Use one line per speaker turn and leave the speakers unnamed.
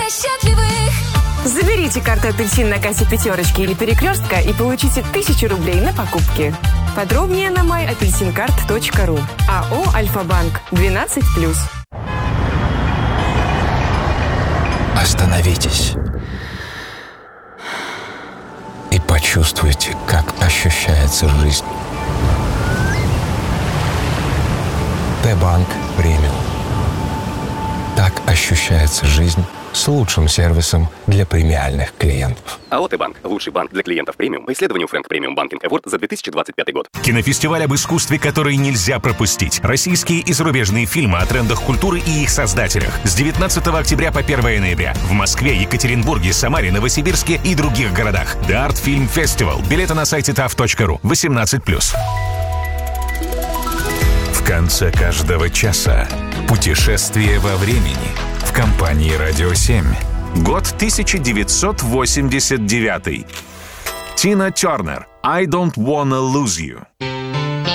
счастливых.
Заберите карту «Апельсин» на кассе «Пятерочки» или «Перекрестка» и получите 1000 рублей на покупки. Подробнее на myapelsincard.ru. АО «Альфа-банк» 12+.
Остановитесь и почувствуйте, как ощущается жизнь. Т-банк премиум. Так ощущается жизнь с лучшим сервисом для премиальных клиентов.
АО «Т-банк» – лучший банк для клиентов премиум по исследованию Frank Premium Banking Award за 2025 год.
Кинофестиваль об искусстве, который нельзя пропустить. Российские и зарубежные фильмы о трендах культуры и их создателях. С 19 октября по 1 ноября. В Москве, Екатеринбурге, Самаре, Новосибирске и других городах. The Art Film Festival. Билеты на сайте tav.ru. 18+. В конце каждого часа путешествие во времени в компании «Радио 7». Год 1989. Тина Тернер. I don't wanna lose you.